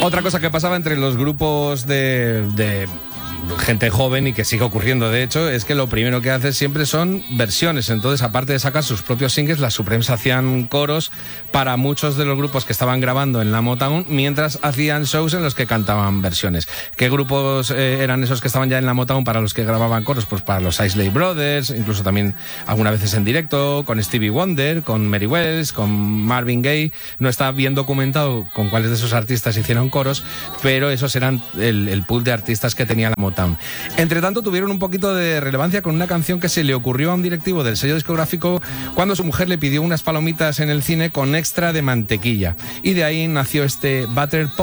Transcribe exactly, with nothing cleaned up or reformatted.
Otra cosa que pasaba entre los grupos de, de gente joven, y que sigue ocurriendo de hecho, es que lo primero que hacen siempre son versiones. Entonces, aparte de sacar sus propios singles, las Supremes hacían coros para muchos de los grupos que estaban grabando en la Motown, mientras hacían shows en los que cantaban versiones. ¿Qué grupos eh, eran esos que estaban ya en la Motown para los que grababan coros? Pues para los Isley Brothers, incluso también algunas veces en directo, con Stevie Wonder, con Mary Wells, con Marvin Gaye. No está bien documentado con cuáles de esos artistas hicieron coros, pero esos eran el, el pool de artistas que tenía la Motown. Entre tanto, tuvieron un poquito de relevancia con una canción que se le ocurrió a un directivo del sello discográfico cuando su mujer le pidió unas palomitas en el cine con extra de mantequilla, y de ahí nació este Butter Pop.